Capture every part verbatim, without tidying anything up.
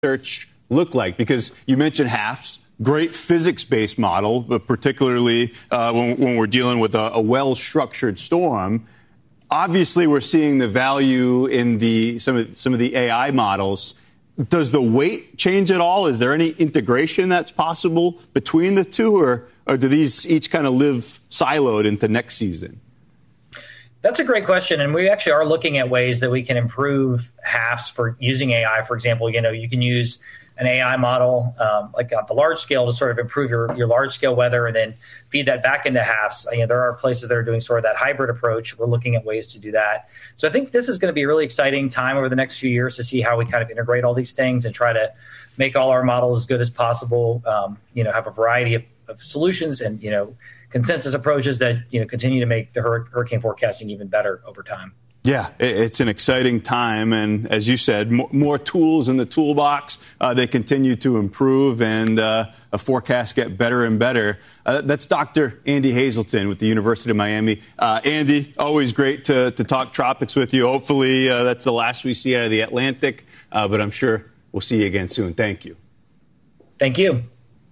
research look like? Because you mentioned HAFS, great physics-based model, but particularly uh, when, when we're dealing with a, a well-structured storm. Obviously, we're seeing the value in the some of some of the A I models. Does the weight change at all? Is there any integration that's possible between the two, or, or do these each kind of live siloed into next season? That's a great question, and we actually are looking at ways that we can improve HAFS for using A I. For example, you know, you can use an A I model, um, like at the large scale, to sort of improve your, your large scale weather, and then feed that back into HAFS. You know, there are places that are doing sort of that hybrid approach. We're looking at ways to do that. So I think this is going to be a really exciting time over the next few years to see how we kind of integrate all these things and try to make all our models as good as possible. Um, you know, have a variety of, of solutions and, you know, consensus approaches that, you know, continue to make the hurricane forecasting even better over time. Yeah, it's an exciting time. And as you said, more tools in the toolbox. Uh, they continue to improve and uh, a forecast get better and better. Uh, that's Doctor Andy Hazelton with the University of Miami. Uh, Andy, always great to, to talk tropics with you. Hopefully uh, that's the last we see out of the Atlantic, uh, but I'm sure we'll see you again soon. Thank you. Thank you.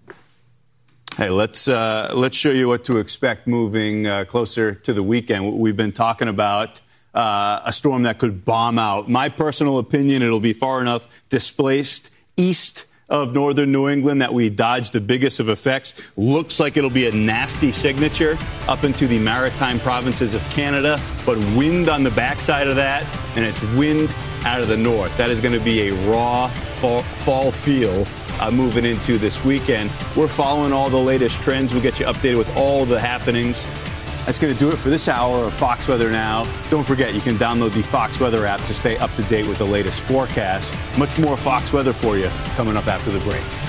Hey, let's uh, let's show you what to expect moving uh, closer to the weekend. We've been talking about uh, a storm that could bomb out. My personal opinion, it'll be far enough displaced east of northern New England that we dodge the biggest of effects. Looks like it'll be a nasty signature up into the maritime provinces of Canada, but wind on the backside of that, and it's wind out of the north. That is going to be a raw fall, fall feel. Uh, moving into this weekend. We're following all the latest trends. We'll get you updated with all the happenings. That's going to do it for this hour of Fox Weather Now. Don't forget, you can download the Fox Weather app to stay up to date with the latest forecast. Much more Fox Weather for you coming up after the break.